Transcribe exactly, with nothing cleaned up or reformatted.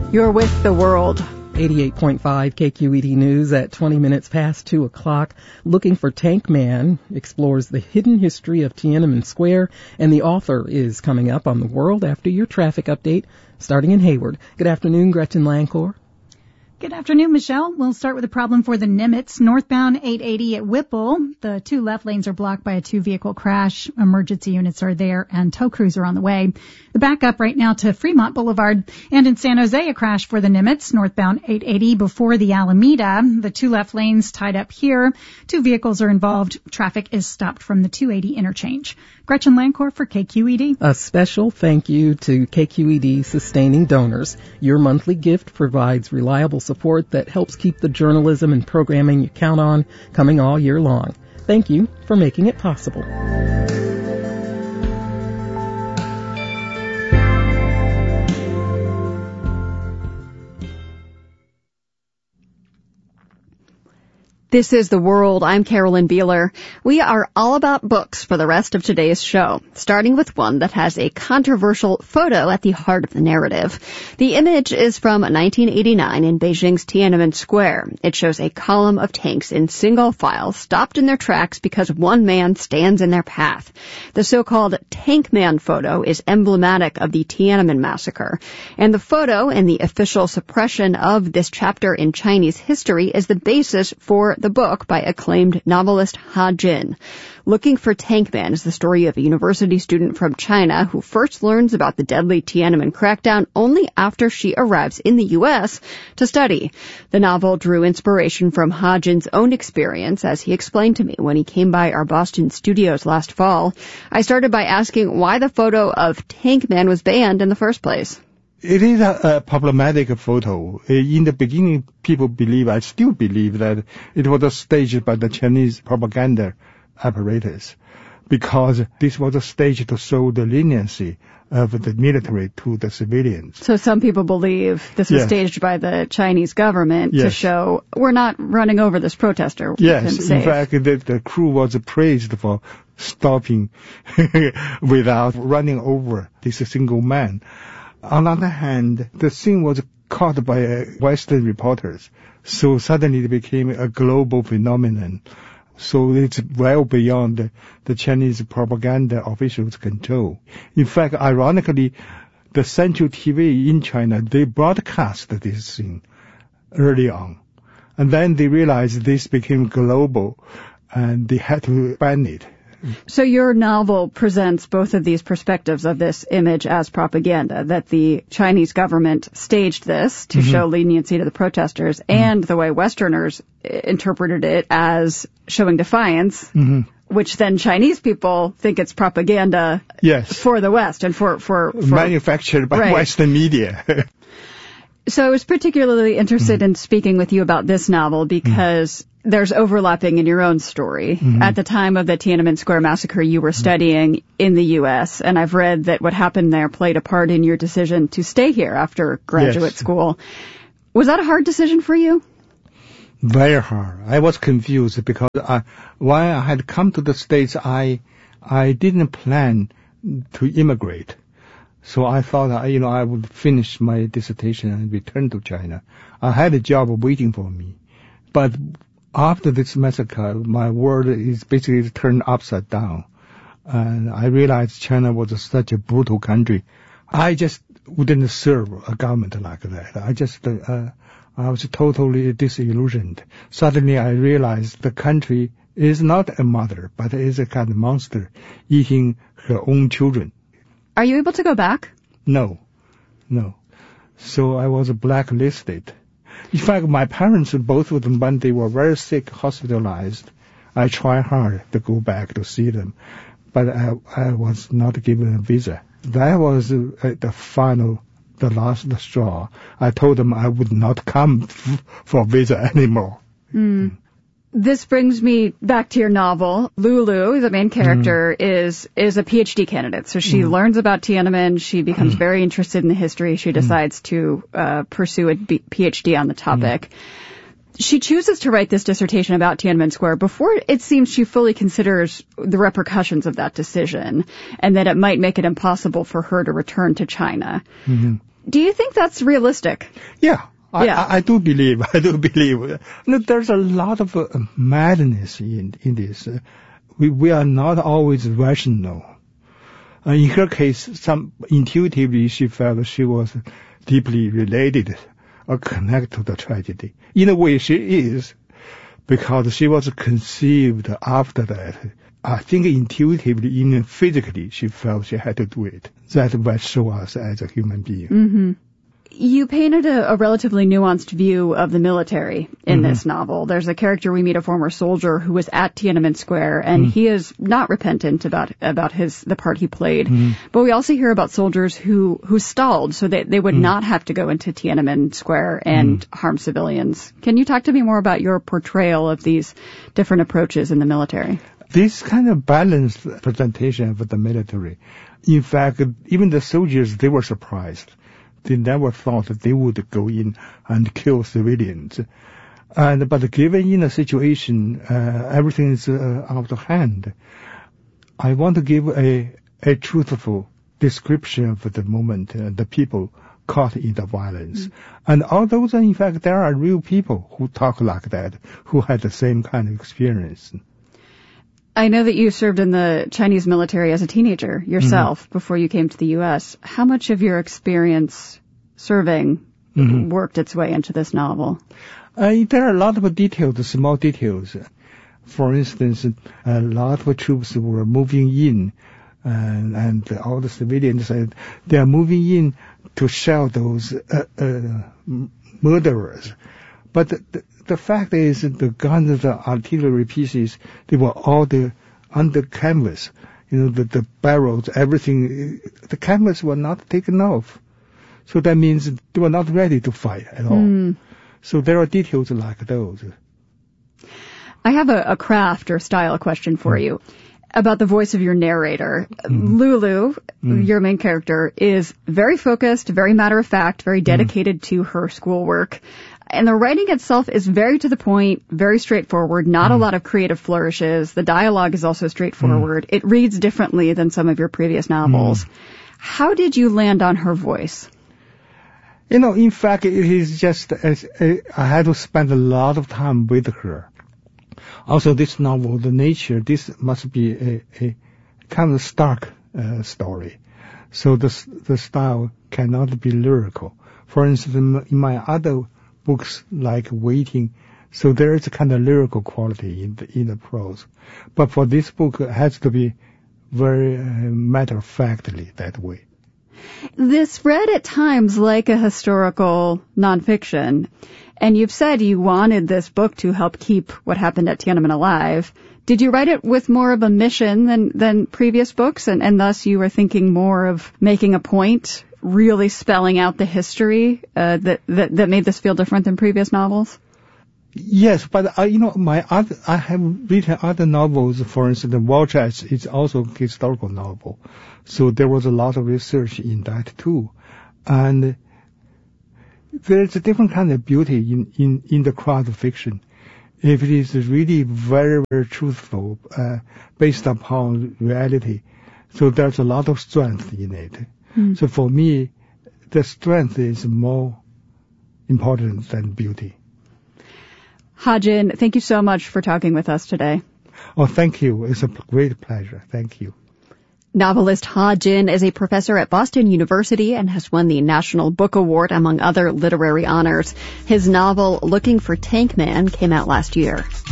You're with The World. eighty-eight point five K Q E D News at twenty minutes past two o'clock. Looking for Tank Man explores the hidden history of Tiananmen Square, and the author is coming up on The World after your traffic update, starting in Hayward. Good afternoon, Gretchen Lancor. Good afternoon, Michelle. We'll start with a problem for the Nimitz. Northbound eight eighty at Whipple. The two left lanes are blocked by a two-vehicle crash. Emergency units are there, and tow crews are on the way. The backup right now to Fremont Boulevard. And in San Jose, a crash for the Nimitz. Northbound eight eighty before the Alameda. The two left lanes tied up here. Two vehicles are involved. Traffic is stopped from the two eighty interchange. Gretchen Lancor for K Q E D. A special thank you to K Q E D sustaining donors. Your monthly gift provides reliable support that helps keep the journalism and programming you count on coming all year long. Thank you for making it possible. This is The World. I'm Carolyn Beeler. We are all about books for the rest of today's show, starting with one that has a controversial photo at the heart of the narrative. The image is from nineteen eighty-nine in Beijing's Tiananmen Square. It shows a column of tanks in single file stopped in their tracks because one man stands in their path. The so-called Tank Man photo is emblematic of the Tiananmen massacre, and the photo and the official suppression of this chapter in Chinese history is the basis for the book by acclaimed novelist Ha Jin. Looking for Tank Man is the story of a university student from China who first learns about the deadly Tiananmen crackdown only after she arrives in the U S to study. The novel drew inspiration from Ha Jin's own experience, as he explained to me when he came by our Boston studios last fall. I started by asking why the photo of Tank Man was banned in the first place. It is a, a problematic photo. In the beginning, people believe, I still believe, that it was staged by the Chinese propaganda apparatus, because this was a stage to show the leniency of the military to the civilians. So some people believe this was yes. staged by the Chinese government yes. to show we're not running over this protester. Yes, in fact, the, the crew was praised for stopping without running over this single man. On the other hand, the scene was caught by uh, Western reporters, so suddenly it became a global phenomenon. So it's well beyond the, the Chinese propaganda officials' control. In fact, ironically, the Central T V in China, they broadcast this scene early on. And then they realized this became global, and they had to ban it. So your novel presents both of these perspectives of this image as propaganda, that the Chinese government staged this to mm-hmm. show leniency to the protesters, mm-hmm. and the way Westerners interpreted it as showing defiance, mm-hmm. which then Chinese people think it's propaganda yes. for the West and for... for, for manufactured by right. Western media. So I was particularly interested mm-hmm. in speaking with you about this novel because mm-hmm. there's overlapping in your own story. Mm-hmm. At the time of the Tiananmen Square massacre, you were studying mm-hmm. in the U S, and I've read that what happened there played a part in your decision to stay here after graduate yes. school. Was that a hard decision for you? Very hard. I was confused because I, while I had come to the States, I I didn't plan to immigrate. So I thought, you know, I would finish my dissertation and return to China. I had a job waiting for me. But after this massacre, my world is basically turned upside down. And I realized China was such a brutal country. I just wouldn't serve a government like that. I just, uh, I was totally disillusioned. Suddenly I realized the country is not a mother, but is a kind of monster eating her own children. Are you able to go back? No, no. So I was blacklisted. In fact, my parents, both of them, when they were very sick, hospitalized, I tried hard to go back to see them, but I, I was not given a visa. That was uh, the final, the last straw. I told them I would not come f- for visa anymore. Mm. This brings me back to your novel. Lulu, the main character, mm. is is a PhD candidate. So she mm. learns about Tiananmen. She becomes mm. very interested in the history. She decides mm. to uh, pursue a B- PhD on the topic. Mm. She chooses to write this dissertation about Tiananmen Square before it seems she fully considers the repercussions of that decision and that it might make it impossible for her to return to China. Mm-hmm. Do you think that's realistic? Yeah. I, yeah. I, I do believe, I do believe. Look, there's a lot of uh, madness in, in this. Uh, we, we are not always rational. Uh, in her case, some intuitively she felt she was deeply related or connected to the tragedy. In a way she is, because she was conceived after that. I think intuitively, even physically, she felt she had to do it. That's what shows us as a human being. Mm-hmm. You painted a, a relatively nuanced view of the military in mm-hmm. this novel. There's a character, we meet a former soldier who was at Tiananmen Square, and mm-hmm. he is not repentant about about his the part he played. Mm-hmm. But we also hear about soldiers who, who stalled so that they would mm-hmm. not have to go into Tiananmen Square and mm-hmm. harm civilians. Can you talk to me more about your portrayal of these different approaches in the military? This kind of balanced presentation of the military. In fact, even the soldiers, they were surprised. They never thought that they would go in and kill civilians. And, but given in a situation, uh, everything is uh, out of hand, I want to give a, a truthful description of the moment, uh, the people caught in the violence. Mm. And although, in fact, there are real people who talk like that, who had the same kind of experience. I know that you served in the Chinese military as a teenager yourself mm-hmm. before you came to the U S. How much of your experience serving mm-hmm. worked its way into this novel? Uh, there are a lot of details, small details. For instance, a lot of troops were moving in, uh, and all the civilians said they are moving in to shell those uh, uh, murderers. But the, the, the fact is that the guns, the artillery pieces, they were all the, under canvas. You know, the, the barrels, everything, the canvas were not taken off. So that means they were not ready to fight at all. Mm. So there are details like those. I have a, a craft or style question for mm. you about the voice of your narrator. Mm. Lulu, mm. your main character, is very focused, very matter-of-fact, very dedicated mm. to her schoolwork. And the writing itself is very to the point, very straightforward, not mm. a lot of creative flourishes. The dialogue is also straightforward. Mm. It reads differently than some of your previous novels. Mm. How did you land on her voice? You know, in fact, it is just, uh, I had to spend a lot of time with her. Also, this novel, the nature, this must be a, a kind of stark uh, story. So the, the style cannot be lyrical. For instance, in my other books like Waiting, so there is a kind of lyrical quality in the, in the prose. But for this book, it has to be very uh, matter-of-factly that way. This read at times like a historical nonfiction, and you've said you wanted this book to help keep what happened at Tiananmen alive. Did you write it with more of a mission than, than previous books, and, and thus you were thinking more of making a point, really spelling out the history uh, that, that that made this feel different than previous novels? Yes, but uh, you know, my other, I have written other novels. For instance, War Chest is also a historical novel, so there was a lot of research in that too, and there's a different kind of beauty in in in the craft fiction. If it is really very very truthful, uh, based upon reality, so there's a lot of strength in it. Mm. So for me, the strength is more important than beauty. Ha-Jin, thank you so much for talking with us today. Oh, thank you. It's a great pleasure. Thank you. Novelist Ha-Jin is a professor at Boston University and has won the National Book Award, among other literary honors. His novel, Looking for Tank Man, came out last year.